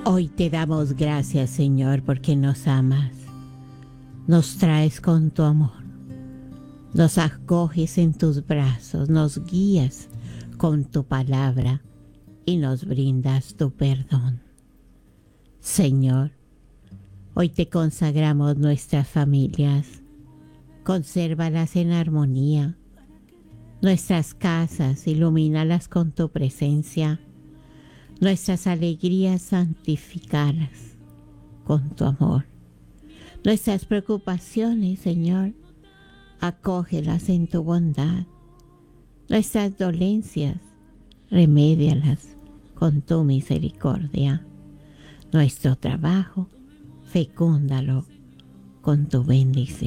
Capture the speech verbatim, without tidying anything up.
Hoy te damos gracias, Señor, porque nos amas, nos traes con tu amor, nos acoges en tus brazos, nos guías con tu palabra y nos brindas tu perdón. Señor, hoy te consagramos nuestras familias, consérvalas en armonía, nuestras casas, ilumínalas con tu presencia, nuestras alegrías santificadas con tu amor. Nuestras preocupaciones, Señor, acógelas en tu bondad. Nuestras dolencias, remédialas con tu misericordia. Nuestro trabajo, fecúndalo con tu bendición.